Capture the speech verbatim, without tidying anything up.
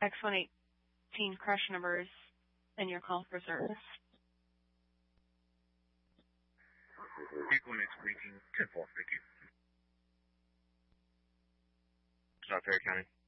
X one eighteen crash numbers and your call for service. Vehicle X one eighteen, ten four, thank you. South Perry County.